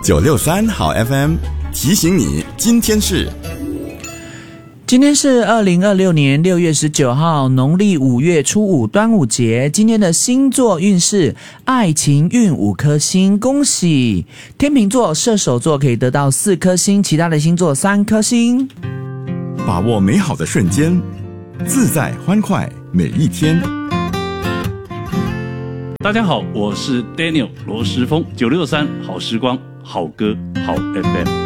963好 FM 提醒你，今天是 2026年6月19号，农历5月初5，端午节。今天的星座运势，爱情运5颗星，恭喜天秤座、射手座可以得到4颗星，其他的星座3颗星。 把握美好的瞬间，自在欢快每一天。 大家好，我是 Daniel 罗时丰，963好时光，好歌好 FM。